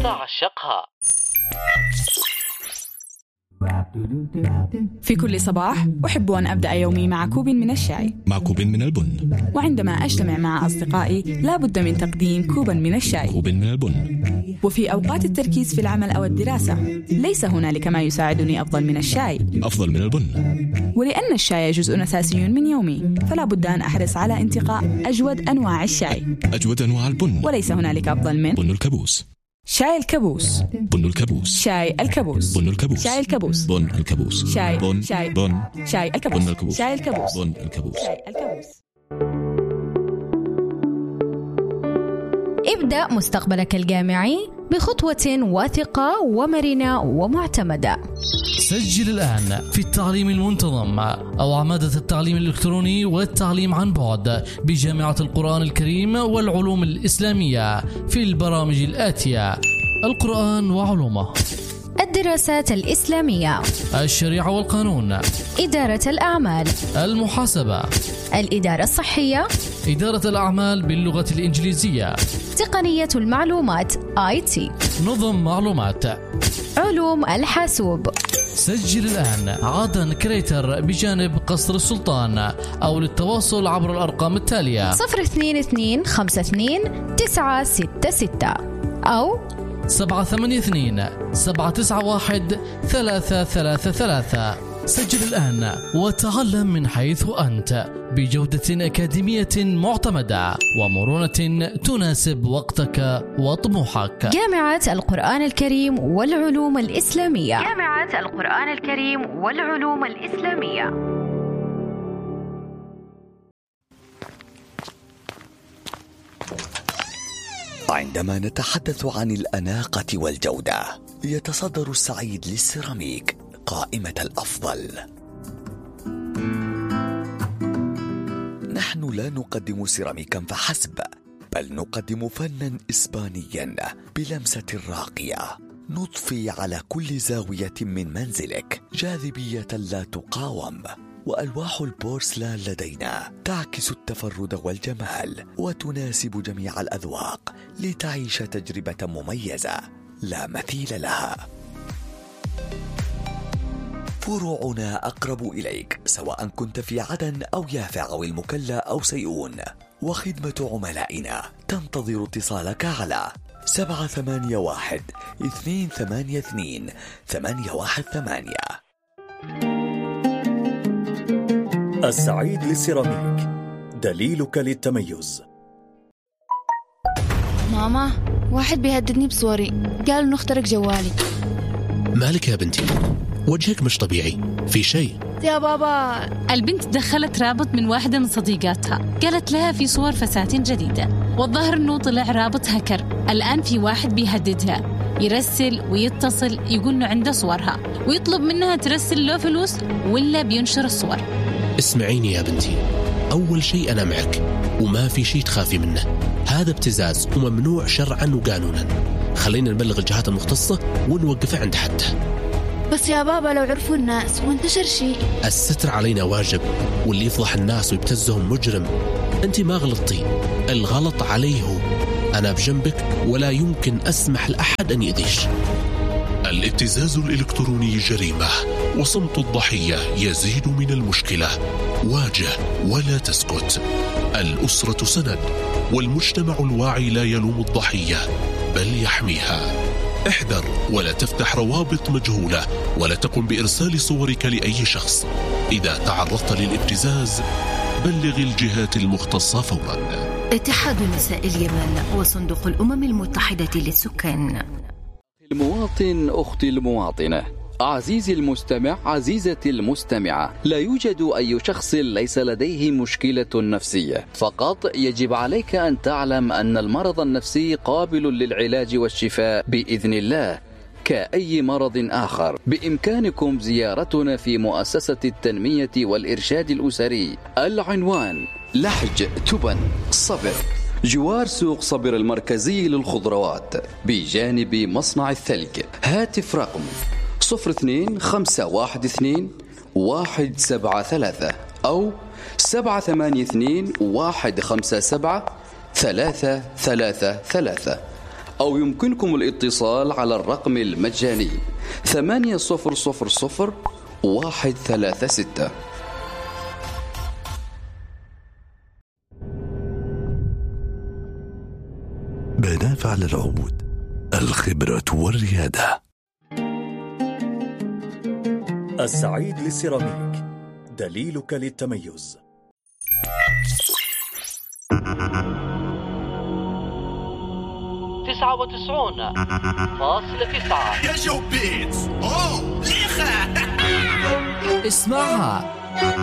تعشقها. في كل صباح أحب أن أبدأ يومي مع كوب من الشاي، مع كوب من البن. وعندما أجتمع مع أصدقائي لا بد من تقديم كوبا من الشاي، كوب من البن. وفي أوقات التركيز في العمل أو الدراسة ليس هنالك ما يساعدني أفضل من الشاي، أفضل من البن. ولأن الشاي جزء أساسي من يومي فلا بد أن أحرص على انتقاء أجود أنواع الشاي، أجود أنواع البن، وليس هنالك أفضل من بن الكابوس. شاي الكابوس، بن الكابوس، شاي الكابوس، بن الكابوس، شاي الكابوس، بن الكابوس، شاي بن شاي بن شاي الكابوس، بن الكابوس، شاي الكابوس، بن الكابوس، شاي الكابوس. ابدأ مستقبلك الجامعي بخطوة واثقة ومرنة ومعتمدة. سجل الآن في التعليم المنتظم أو عمادة التعليم الإلكتروني والتعليم عن بعد بجامعة القرآن الكريم والعلوم الإسلامية في البرامج الآتية: القرآن وعلومه، الدراسات الإسلامية، الشريعة والقانون، إدارة الأعمال، المحاسبة، الإدارة الصحية، إدارة الأعمال باللغة الإنجليزية، تقنية المعلومات IT، نظم معلومات، علوم الحاسوب. سجل الآن عادن كريتر بجانب قصر السلطان، أو للتواصل عبر الأرقام التالية 02252-966 أو 782-791-333. سجل الآن وتعلم من حيث أنت بجودة أكاديمية معتمدة ومرونة تناسب وقتك وطموحك. جامعة القرآن الكريم والعلوم الإسلامية. جامعة القرآن الكريم والعلوم الإسلامية. عندما نتحدث عن الأناقة والجودة، يتصدر السعيد للسيراميك قائمة الأفضل. نحن لا نقدم سيراميكا فحسب، بل نقدم فنا إسبانيا بلمسة راقية، نضفي على كل زاوية من منزلك جاذبية لا تقاوم. وألواح البورسلان لدينا تعكس التفرد والجمال وتناسب جميع الأذواق لتعيش تجربة مميزة لا مثيل لها. فروعنا أقرب إليك سواء كنت في عدن أو يافع أو المكلا أو سيئون، وخدمة عملائنا تنتظر اتصالك على 781-282-818. السعيد للسيراميك، دليلك للتميز. ماما، واحد بيهددني بصوري، قال انه اخترق جوالي. مالك يا بنتي؟ وجهك مش طبيعي، في شيء؟ يا بابا، البنت دخلت رابط من واحدة من صديقاتها، قالت لها في صور فساتين جديدة، والظاهر انه طلع رابط هكر. الآن في واحد بيهددها، يرسل ويتصل يقول انه عنده صورها ويطلب منها ترسل له فلوس ولا بينشر الصور. اسمعيني يا بنتي، أول شيء أنا معك وما في شيء تخافي منه، هذا ابتزاز وممنوع شرعا وقانونا. خلينا نبلغ الجهات المختصة ونوقفه عند حده. بس يا بابا لو عرفوا الناس وانتشر شيء. الستر علينا واجب، واللي يفضح الناس ويبتزهم مجرم. أنت ما غلطتي، الغلط عليه هو. أنا بجنبك ولا يمكن أسمح لأحد أن يأذيش. الابتزاز الإلكتروني جريمة، وصمت الضحية يزيد من المشكلة. واجه ولا تسكت. الأسرة سند، والمجتمع الواعي لا يلوم الضحية بل يحميها. احذر ولا تفتح روابط مجهولة، ولا تقم بإرسال صورك لأي شخص. إذا تعرضت للابتزاز بلغ الجهات المختصة فورا. اتحاد نساء اليمن وصندوق الأمم المتحدة للسكان. المواطن، أختي المواطنة، عزيزي المستمع، عزيزتي المستمعة، لا يوجد أي شخص ليس لديه مشكلة نفسية، فقط يجب عليك أن تعلم أن المرض النفسي قابل للعلاج والشفاء بإذن الله كأي مرض آخر. بإمكانكم زيارتنا في مؤسسة التنمية والإرشاد الأسري. العنوان: لحج تبن صبر، جوار سوق صبر المركزي للخضروات بجانب مصنع الثلج. هاتف رقم 02-512-173 أو 782-157-333 أو يمكنكم الاتصال على الرقم المجاني 8000136. منافع للعود، الخبرة والريادة. السعيد للسيراميك، دليلك للتميز. 99.9 يا جو بيتس. أوه ليخا. اسمعها.